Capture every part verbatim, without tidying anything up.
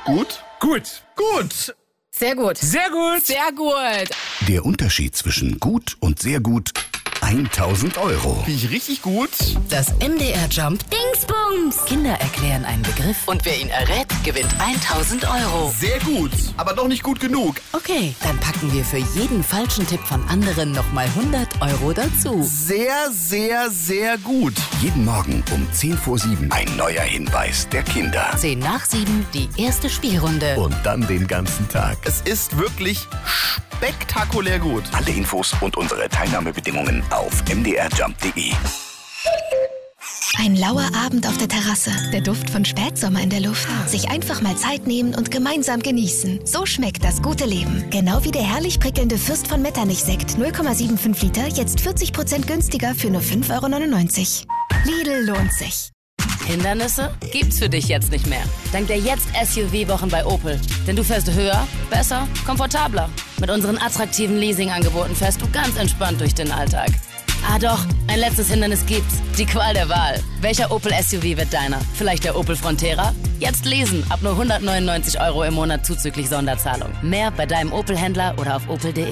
Gut? Gut. Gut. Sehr gut. Sehr gut. Sehr gut. Der Unterschied zwischen gut und sehr gut: tausend Euro. Finde ich richtig gut. Das M D R Jump Dingsbums. Kinder erklären einen Begriff und wer ihn errät, gewinnt tausend Euro. Sehr gut, aber doch nicht gut genug. Okay, dann packen wir für jeden falschen Tipp von anderen nochmal hundert Euro dazu. Sehr, sehr, sehr gut. Jeden Morgen um zehn vor sieben ein neuer Hinweis der Kinder. zehn nach sieben, die erste Spielrunde. Und dann den ganzen Tag. Es ist wirklich spektakulär gut. Alle Infos und unsere Teilnahmebedingungen auf m d r jump punkt d e. Ein lauer Abend auf der Terrasse, der Duft von Spätsommer in der Luft. Sich einfach mal Zeit nehmen und gemeinsam genießen. So schmeckt das gute Leben. Genau wie der herrlich prickelnde Fürst von Metternich-Sekt null Komma fünfundsiebzig Liter, jetzt vierzig Prozent günstiger für nur fünf Euro neunundneunzig. Lidl lohnt sich. Hindernisse gibt's für dich jetzt nicht mehr. Dank der Jetzt-S U V-Wochen bei Opel. Denn du fährst höher, besser, komfortabler. Mit unseren attraktiven Leasing-Angeboten fährst du ganz entspannt durch den Alltag. Ah doch, ein letztes Hindernis gibt's. Die Qual der Wahl. Welcher Opel S U V wird deiner? Vielleicht der Opel Frontera? Jetzt lesen, ab nur hundertneunundneunzig Euro im Monat zuzüglich Sonderzahlung. Mehr bei deinem Opel-Händler oder auf opel punkt d e.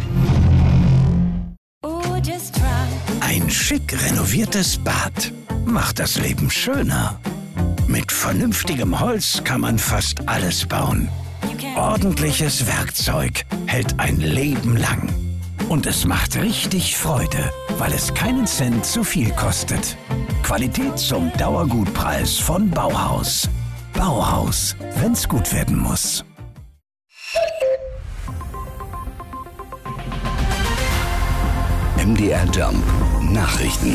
Ein schick renoviertes Bad macht das Leben schöner. Mit vernünftigem Holz kann man fast alles bauen. Ordentliches Werkzeug hält ein Leben lang. Und es macht richtig Freude, weil es keinen Cent zu viel kostet. Qualität zum Dauergutpreis von Bauhaus. Bauhaus, wenn's gut werden muss. M D R Jump Nachrichten.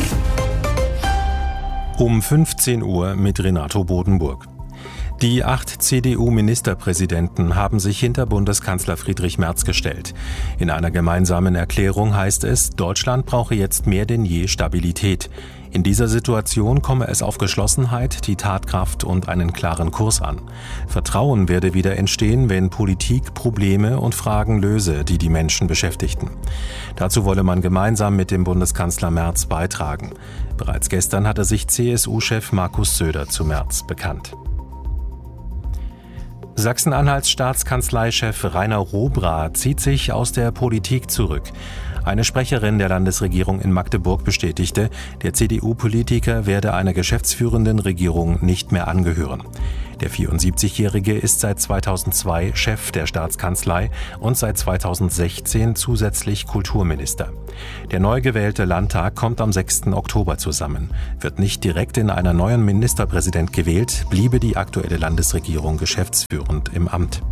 Um fünfzehn Uhr mit Renato Bodenburg. Die acht C D U-Ministerpräsidenten haben sich hinter Bundeskanzler Friedrich Merz gestellt. In einer gemeinsamen Erklärung heißt es, Deutschland brauche jetzt mehr denn je Stabilität. In dieser Situation komme es auf Geschlossenheit, die Tatkraft und einen klaren Kurs an. Vertrauen werde wieder entstehen, wenn Politik Probleme und Fragen löse, die die Menschen beschäftigten. Dazu wolle man gemeinsam mit dem Bundeskanzler Merz beitragen. Bereits gestern hatte sich C S U-Chef Markus Söder zu Merz bekannt. Sachsen-Anhalts Staatskanzleichef Rainer Robra zieht sich aus der Politik zurück. Eine Sprecherin der Landesregierung in Magdeburg bestätigte, der C D U-Politiker werde einer geschäftsführenden Regierung nicht mehr angehören. Der vierundsiebzigjährige ist seit zweitausendzwei Chef der Staatskanzlei und seit zweitausendsechzehn zusätzlich Kulturminister. Der neu gewählte Landtag kommt am sechsten Oktober zusammen. Wird nicht direkt in einer neuen Ministerpräsident gewählt, bliebe die aktuelle Landesregierung geschäftsführend im Amt.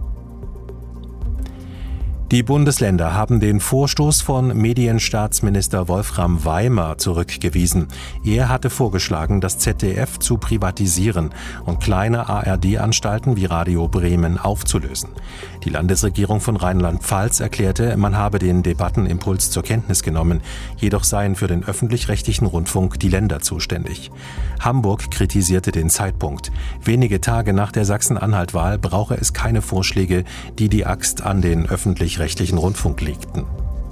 Die Bundesländer haben den Vorstoß von Medienstaatsminister Wolfram Weimer zurückgewiesen. Er hatte vorgeschlagen, das Z D F zu privatisieren und kleine A R D-Anstalten wie Radio Bremen aufzulösen. Die Landesregierung von Rheinland-Pfalz erklärte, man habe den Debattenimpuls zur Kenntnis genommen, jedoch seien für den öffentlich-rechtlichen Rundfunk die Länder zuständig. Hamburg kritisierte den Zeitpunkt. Wenige Tage nach der Sachsen-Anhalt-Wahl brauche es keine Vorschläge, die die Axt an den öffentlich-rechtlichen Rundfunk legten.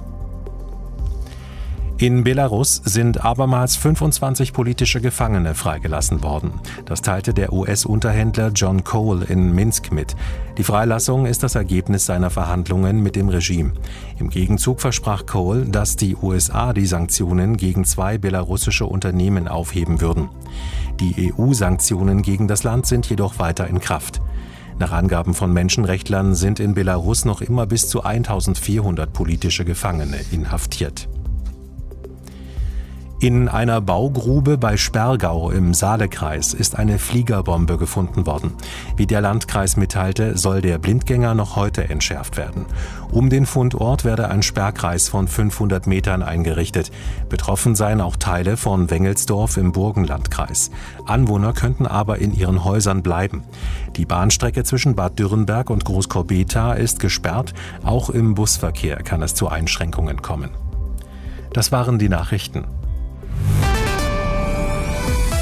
In Belarus sind abermals fünfundzwanzig politische Gefangene freigelassen worden. Das teilte der U S-Unterhändler John Cole in Minsk mit. Die Freilassung ist das Ergebnis seiner Verhandlungen mit dem Regime. Im Gegenzug versprach Cole, dass die U S A die Sanktionen gegen zwei belarussische Unternehmen aufheben würden. Die E U-Sanktionen gegen das Land sind jedoch weiter in Kraft. Nach Angaben von Menschenrechtlern sind in Belarus noch immer bis zu eintausendvierhundert politische Gefangene inhaftiert. In einer Baugrube bei Sperrgau im Saalekreis ist eine Fliegerbombe gefunden worden. Wie der Landkreis mitteilte, soll der Blindgänger noch heute entschärft werden. Um den Fundort werde ein Sperrkreis von fünfhundert Metern eingerichtet. Betroffen seien auch Teile von Wengelsdorf im Burgenlandkreis. Anwohner könnten aber in ihren Häusern bleiben. Die Bahnstrecke zwischen Bad Dürrenberg und Großkorbetha ist gesperrt. Auch im Busverkehr kann es zu Einschränkungen kommen. Das waren die Nachrichten.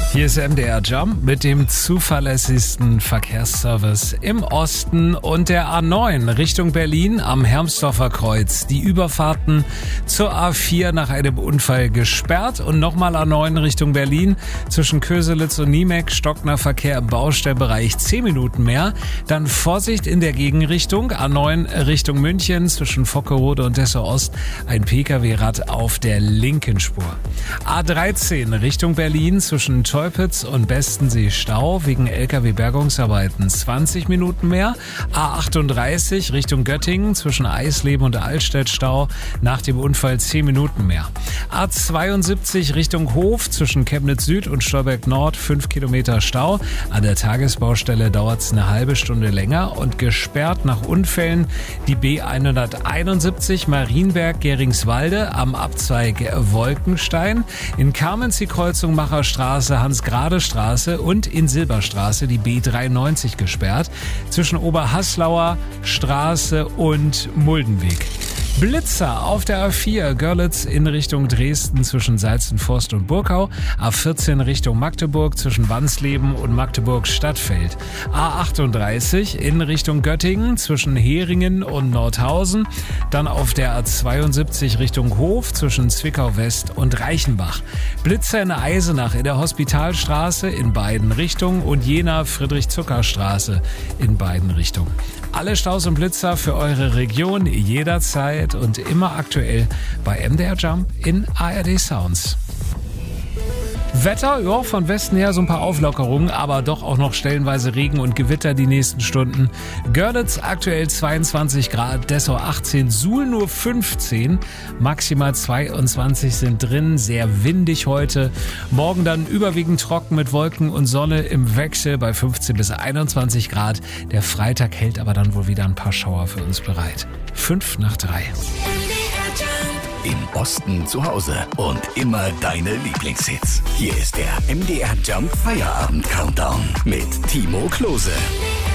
Hier ist M D R Jump mit dem zuverlässigsten Verkehrsservice im Osten und der A neun Richtung Berlin am Hermsdorfer Kreuz. Die Überfahrten zur A vier nach einem Unfall gesperrt und nochmal A neun Richtung Berlin zwischen Köselitz und Niemek. Stockender Verkehr im Baustellenbereich zehn Minuten mehr. Dann Vorsicht in der Gegenrichtung. A neun Richtung München zwischen Vockerode und Dessau Ost. Ein Pkw-Rad auf der linken Spur. A dreizehn Richtung Berlin zwischen Teupitz und Bestensee Stau wegen L K W-Bergungsarbeiten zwanzig Minuten mehr. A achtunddreißig Richtung Göttingen zwischen Eisleben und Altstedt Stau nach dem Unfall zehn Minuten mehr. A zweiundsiebzig Richtung Hof zwischen Chemnitz Süd und Stolberg Nord fünf Kilometer Stau. An der Tagesbaustelle dauert es eine halbe Stunde länger und gesperrt nach Unfällen die B hunderteinundsiebzig Marienberg-Geringswalde am Abzweig Wolkenstein. In Kamenz die Kreuzung Macherstraße, Hans-Grade-Straße und in Silberstraße die B dreiundneunzig gesperrt zwischen Oberhaslauer Straße und Muldenweg. Blitzer auf der A vier Görlitz in Richtung Dresden zwischen Salzenforst und Burkau, A vierzehn Richtung Magdeburg zwischen Wansleben und Magdeburg Stadtfeld, A achtunddreißig in Richtung Göttingen zwischen Heringen und Nordhausen, dann auf der A zweiundsiebzig Richtung Hof zwischen Zwickau West und Reichenbach. Blitzer in Eisenach in der Hospitalstraße in beiden Richtungen und Jena Friedrich-Zucker-Straße in beiden Richtungen. Alle Staus und Blitzer für eure Region jederzeit und immer aktuell bei M D R Jump in A R D Sounds. Wetter, ja, von Westen her so ein paar Auflockerungen, aber doch auch noch stellenweise Regen und Gewitter die nächsten Stunden. Görlitz aktuell zweiundzwanzig Grad, Dessau achtzehn, Suhl nur fünfzehn, maximal zweiundzwanzig sind drin, sehr windig heute. Morgen dann überwiegend trocken mit Wolken und Sonne im Wechsel bei fünfzehn bis einundzwanzig Grad. Der Freitag hält aber dann wohl wieder ein paar Schauer für uns bereit. Fünf nach drei. Im Osten zu Hause und immer deine Lieblingshits. Hier ist der M D R Jump Feierabend Countdown mit Timo Klose.